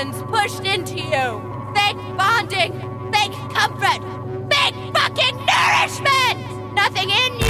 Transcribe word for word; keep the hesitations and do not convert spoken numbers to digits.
hormones pushed into you. Fake bonding, fake comfort, fake fucking nourishment! Nothing in you!